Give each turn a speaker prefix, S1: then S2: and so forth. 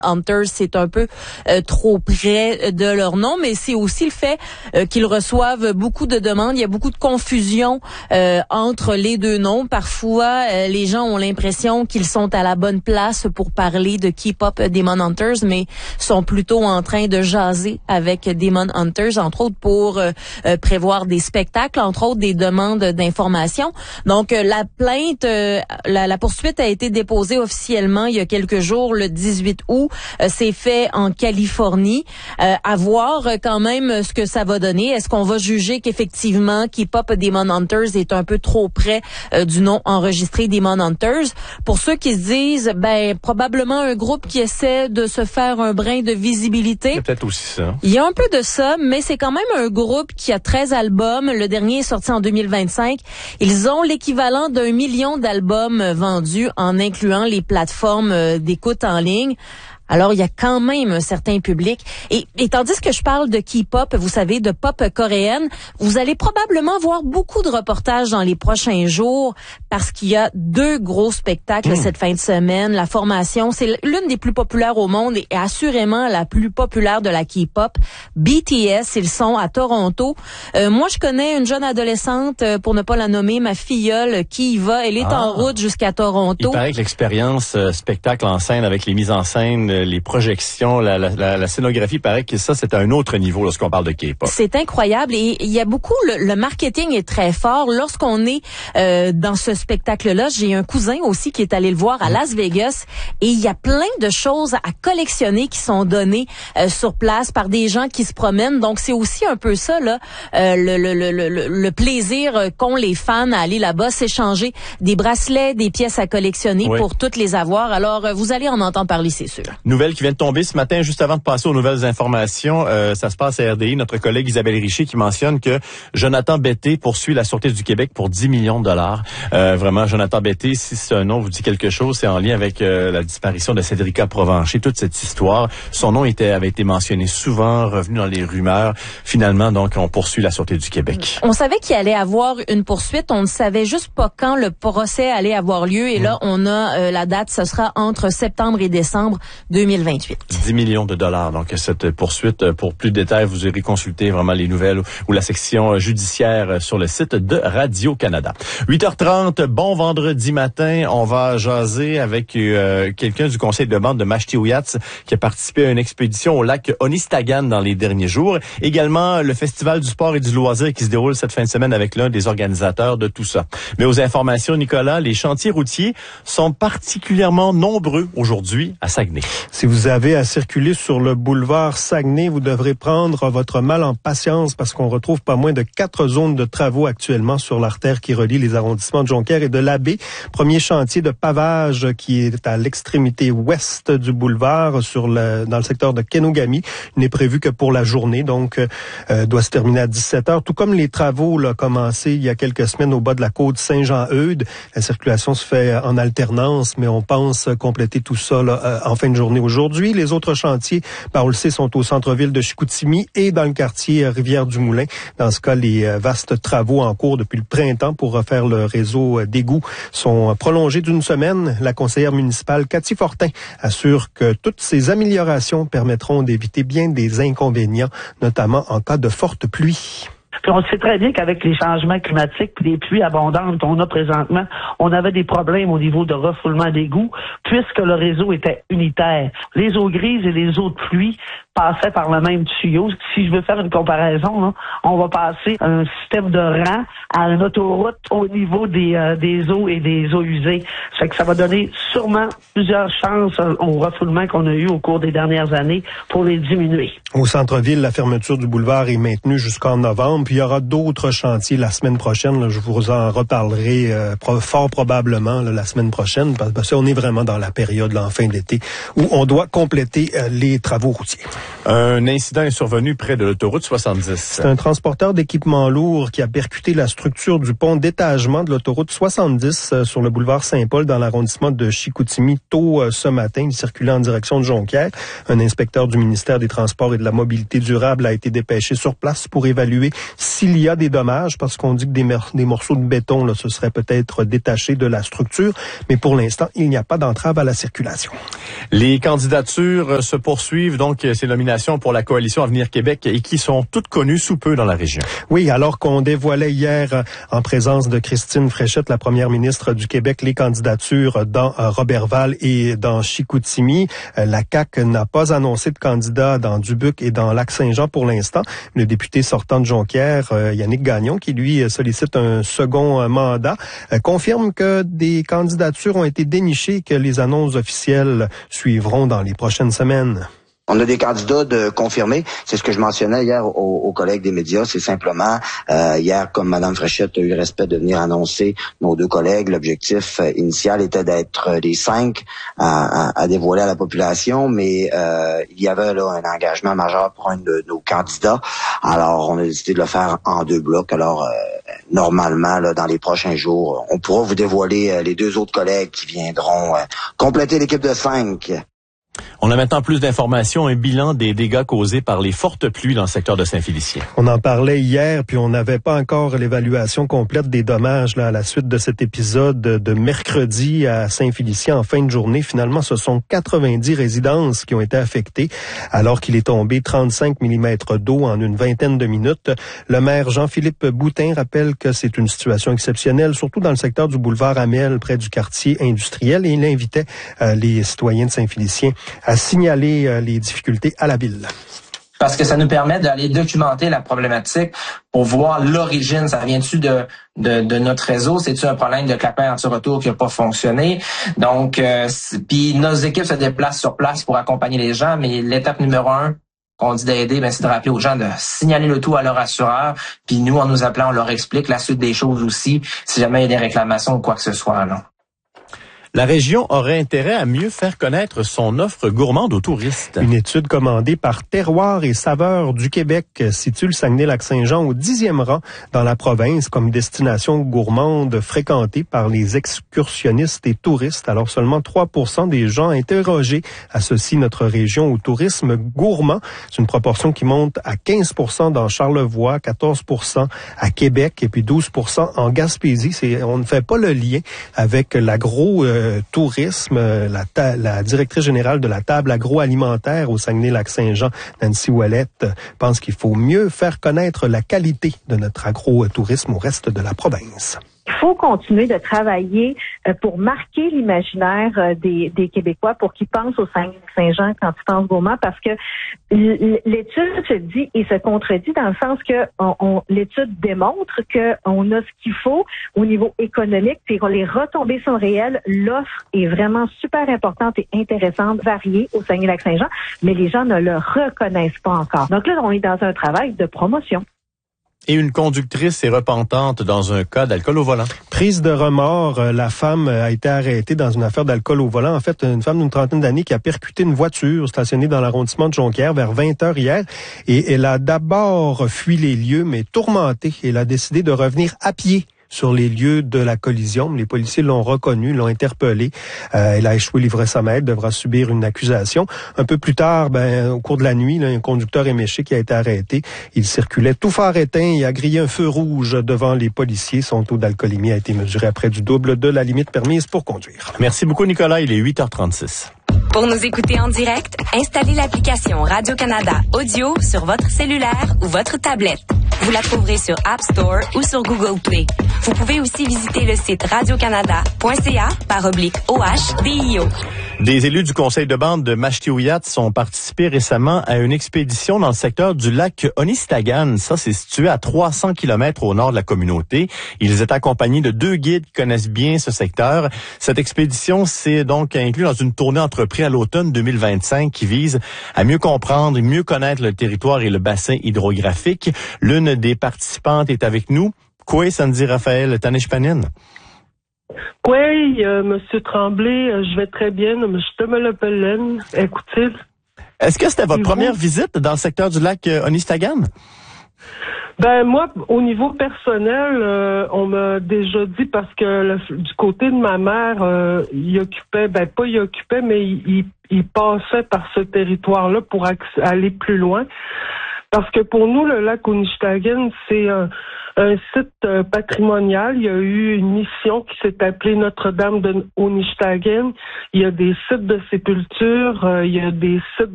S1: Hunters, c'est un peu trop près de leur nom, mais c'est aussi le fait qu'ils reçoivent beaucoup de demandes. Il y a beaucoup de confusion entre les deux noms. Parfois, les gens ont l'impression qu'ils sont à la bonne place pour parler de K-pop Demon Hunters, mais sont plutôt en train de jaser avec Demon Hunters, entre autres pour prévoir des spectacles, entre autres des demandes d'information. Donc, la plainte, la poursuite a été déposée officiellement il y a quelques jours, le 18 août. C'est fait en Californie. À voir quand même ce que ça va donner. Est-ce qu'on va juger qu'effectivement K-pop Demon Hunters est un peu trop près du nom enregistré Demon Hunters? Pour ceux qui se disent, probablement un groupe qui essaie de se faire un brin de visibilité.
S2: C'est peut-être aussi ça.
S1: Il y a un peu de ça, mais c'est quand même un groupe qui a 13 albums. Le dernier est sorti en 2025. Ils ont l'équivalent d'1 million d'albums vendus en incluant les plateformes d'écoute en ligne. Alors, il y a quand même un certain public. Et tandis que je parle de K-pop, vous savez, de pop coréenne, vous allez probablement voir beaucoup de reportages dans les prochains jours parce qu'il y a 2 gros spectacles cette fin de semaine. La formation, c'est l'une des plus populaires au monde et assurément la plus populaire de la K-pop. BTS, ils sont à Toronto. Moi, je connais une jeune adolescente, pour ne pas la nommer, ma filleule, qui y va. Elle est en route jusqu'à Toronto.
S2: Il paraît que l'expérience spectacle en scène avec les mises en scène, les projections, la scénographie, il paraît que ça, c'est à un autre niveau lorsqu'on parle de K-pop.
S1: C'est incroyable et il y a beaucoup, le marketing est très fort. Lorsqu'on est dans ce spectacle-là, j'ai un cousin aussi qui est allé le voir à Las Vegas et il y a plein de choses à collectionner qui sont données sur place par des gens qui se promènent. Donc, c'est aussi un peu ça, là, le plaisir qu'ont les fans à aller là-bas, s'échanger des bracelets, des pièces à collectionner pour toutes les avoir. Alors, vous allez en entendre parler, c'est sûr.
S2: Nouvelle qui vient de tomber ce matin, juste avant de passer aux nouvelles informations, ça se passe à RDI. Notre collègue Isabelle Richer qui mentionne que Jonathan Betté poursuit la Sûreté du Québec pour 10 millions de dollars. Vraiment, Jonathan Betté, si ce nom vous dit quelque chose, c'est en lien avec la disparition de Cédrica Provencher, toute cette histoire. Son nom avait été mentionné souvent, revenu dans les rumeurs. Finalement, donc, on poursuit la Sûreté du Québec.
S1: On savait qu'il allait avoir une poursuite. On ne savait juste pas quand le procès allait avoir lieu. Et là, on a la date. Ce sera entre septembre et décembre 2028.
S2: 10 millions de dollars. Donc, cette poursuite, pour plus de détails, vous irez consulter vraiment les nouvelles ou la section judiciaire sur le site de Radio-Canada. 8h30, bon vendredi matin. On va jaser avec quelqu'un du conseil de bande de Mashti-Ouiats qui a participé à une expédition au lac Onistagan dans les derniers jours. Également, le Festival du sport et du loisir qui se déroule cette fin de semaine avec l'un des organisateurs de tout ça. Mais aux informations, Nicolas, les chantiers routiers sont particulièrement nombreux aujourd'hui à Saguenay.
S3: Si vous avez à circuler sur le boulevard Saguenay, vous devrez prendre votre mal en patience parce qu'on retrouve pas moins de 4 zones de travaux actuellement sur l'artère qui relie les arrondissements de Jonquière et de Labbé. Premier chantier de pavage qui est à l'extrémité ouest du boulevard dans le secteur de Kenogami. Il n'est prévu que pour la journée, donc doit se terminer à 17h. Tout comme les travaux commencés il y a quelques semaines au bas de la côte Saint-Jean-Eudes. La circulation se fait en alternance, mais on pense compléter tout ça en fin de journée aujourd'hui. Les autres chantiers, on le sait, sont au centre-ville de Chicoutimi et dans le quartier Rivière-du-Moulin. Dans ce cas, les vastes travaux en cours depuis le printemps pour refaire le réseau d'égouts sont prolongés d'une semaine. La conseillère municipale Cathy Fortin assure que toutes ces améliorations permettront d'éviter bien des inconvénients, notamment en cas de forte pluie.
S4: Puis on sait très bien qu'avec les changements climatiques et les pluies abondantes qu'on a présentement, on avait des problèmes au niveau de refoulement d'égouts puisque le réseau était unitaire. Les eaux grises et les eaux de pluie passaient par le même tuyau. Si je veux faire une comparaison, on va passer un système de rang à une autoroute au niveau des eaux et des eaux usées. Ça fait que ça va donner sûrement plusieurs chances au refoulement qu'on a eu au cours des dernières années pour les diminuer.
S3: Au centre-ville, la fermeture du boulevard est maintenue jusqu'en novembre. Puis il y aura d'autres chantiers la semaine prochaine. Je vous en reparlerai fort probablement la semaine prochaine parce qu'on est vraiment dans la période en fin d'été où on doit compléter les travaux routiers.
S2: Un incident est survenu près de l'autoroute 70.
S3: C'est un transporteur d'équipements lourds qui a percuté la structure du pont d'étagement de l'autoroute 70 sur le boulevard Saint-Paul dans l'arrondissement de Chicoutimi tôt ce matin. Il circulait en direction de Jonquière. Un inspecteur du ministère des Transports et de la Mobilité durable a été dépêché sur place pour évaluer s'il y a des dommages, parce qu'on dit que des morceaux de béton là, se seraient peut-être détachés de la structure. Mais pour l'instant, il n'y a pas d'entrave à la circulation.
S2: Les candidatures se poursuivent, donc ces nominations pour la coalition Avenir Québec et qui sont toutes connues sous peu dans la région.
S3: Oui, alors qu'on dévoilait hier en présence de Christine Fréchette, la première ministre du Québec, les candidatures dans Roberval et dans Chicoutimi. La CAQ n'a pas annoncé de candidat dans Dubuque et dans Lac-Saint-Jean pour l'instant. Le député sortant de Jonquière, Yannick Gagnon, qui lui sollicite un second mandat, confirme que des candidatures ont été dénichées et que les annonces officielles suivront dans les prochaines semaines.
S5: On a des candidats de confirmés. C'est ce que je mentionnais hier aux collègues des médias. C'est simplement, hier, comme Mme Fréchette a eu le respect de venir annoncer nos deux collègues, l'objectif initial était d'être les 5 à dévoiler à la population, mais il y avait là un engagement majeur pour un de nos candidats. Alors, on a décidé de le faire en 2 blocs. Alors, normalement, là, dans les prochains jours, on pourra vous dévoiler les 2 autres collègues qui viendront compléter l'équipe de 5.
S2: On a maintenant plus d'informations, un bilan des dégâts causés par les fortes pluies dans le secteur de Saint-Félicien.
S3: On en parlait hier, puis on n'avait pas encore l'évaluation complète des dommages là, à la suite de cet épisode de mercredi à Saint-Félicien en fin de journée. Finalement, ce sont 90 résidences qui ont été affectées, alors qu'il est tombé 35 mm d'eau en une vingtaine de minutes. Le maire Jean-Philippe Boutin rappelle que c'est une situation exceptionnelle, surtout dans le secteur du boulevard Amel, près du quartier industriel, et il invitait les citoyens de Saint-Félicien à signaler les difficultés à la ville.
S6: Parce que ça nous permet d'aller documenter la problématique pour voir l'origine. Ça vient-tu de notre réseau? C'est-tu un problème de clapet anti-retour qui n'a pas fonctionné? Donc, puis nos équipes se déplacent sur place pour accompagner les gens, mais l'étape numéro 1 qu'on dit d'aider, c'est de rappeler aux gens de signaler le tout à leur assureur. Puis nous, en nous appelant, on leur explique la suite des choses aussi, si jamais il y a des réclamations ou quoi que ce soit, là.
S2: La région aurait intérêt à mieux faire connaître son offre gourmande aux touristes.
S3: Une étude commandée par Terroir et Saveurs du Québec situe le Saguenay-Lac-Saint-Jean au 10e rang dans la province comme destination gourmande fréquentée par les excursionnistes et touristes. Alors seulement 3% des gens interrogés associent notre région au tourisme gourmand. C'est une proportion qui monte à 15% dans Charlevoix, 14% à Québec et puis 12% en Gaspésie. On ne fait pas le lien avec tourisme. La directrice générale de la table agroalimentaire au Saguenay-Lac-Saint-Jean, Nancy Ouellette, pense qu'il faut mieux faire connaître la qualité de notre agrotourisme au reste de la province.
S7: Il faut continuer de travailler pour marquer l'imaginaire des Québécois pour qu'ils pensent au Saguenay-Lac-Saint-Jean quand ils pensent gourmand, parce que l'étude se dit et se contredit dans le sens que l'étude démontre qu'on a ce qu'il faut au niveau économique, puis les retombées sont réelles. L'offre est vraiment super importante et intéressante, variée au Saguenay-Lac-Saint-Jean, mais les gens ne le reconnaissent pas encore. Donc là, on est dans un travail de promotion.
S2: Et une conductrice est repentante dans un cas d'alcool au volant.
S3: Prise de remords, la femme a été arrêtée dans une affaire d'alcool au volant. En fait, une femme d'une trentaine d'années qui a percuté une voiture stationnée dans l'arrondissement de Jonquière vers 20h hier. Et elle a d'abord fui les lieux, mais tourmentée. Elle a décidé de revenir à pied sur les lieux de la collision. Les policiers l'ont reconnue, l'ont interpellée. Elle a échoué l'ivresse-à-maître, devra subir une accusation. Un peu plus tard, au cours de la nuit, un conducteur éméché qui a été arrêté. Il circulait tout phare éteint et a grillé un feu rouge devant les policiers. Son taux d'alcoolémie a été mesuré à près du double de la limite permise pour conduire.
S2: Merci beaucoup, Nicolas. Il est 8h36.
S8: Pour nous écouter en direct, installez l'application Radio-Canada Audio sur votre cellulaire ou votre tablette. Vous la trouverez sur App Store ou sur Google Play. Vous pouvez aussi visiter le site radiocanada.ca/OHDIO.
S2: Des élus du conseil de bande de Mashtiouiat ont participé récemment à une expédition dans le secteur du lac Onistagan. Ça, c'est situé à 300 km au nord de la communauté. Ils étaient accompagnés de 2 guides qui connaissent bien ce secteur. Cette expédition s'est donc inclue dans une tournée entreprise à l'automne 2025 qui vise à mieux comprendre et mieux connaître le territoire et le bassin hydrographique. L'une des participantes est avec nous. Quoi, Sandy Raphaël Tanishpanin?
S9: Oui, Monsieur Tremblay, je vais très bien. Je te me l'appelle. Écoutez.
S2: Est-ce que c'était votre première visite dans le secteur du lac Onistagam?
S9: Ben moi, au niveau personnel, on m'a déjà dit parce que du côté de ma mère, il occupait, mais il passait par ce territoire-là pour aller plus loin. Parce que pour nous, le lac Onistagam, c'est un site patrimonial. Il y a eu une mission qui s'est appelée Notre-Dame de Onistagam. Il y a des sites de sépulture, il y a des sites